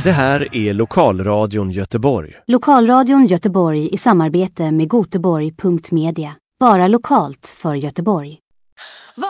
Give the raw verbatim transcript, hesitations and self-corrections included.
Det här är Lokalradion Göteborg. Lokalradion Göteborg i samarbete med Göteborg punkt media. Bara lokalt för Göteborg.